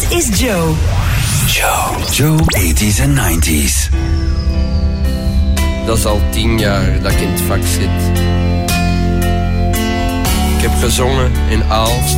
is Joe. Joe 80s en 90s. Dat is al 10 jaar dat ik in het vak zit. Ik heb gezongen in Aalst,